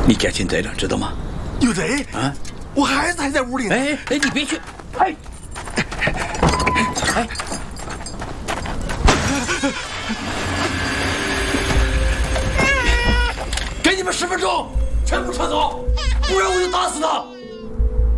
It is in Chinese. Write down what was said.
你干进贼了，知道吗？ 有贼啊！ 我孩子还在屋里呢。 哎，你别去！哎，哎，给你们10分钟，全部撤走，不然我就打死他！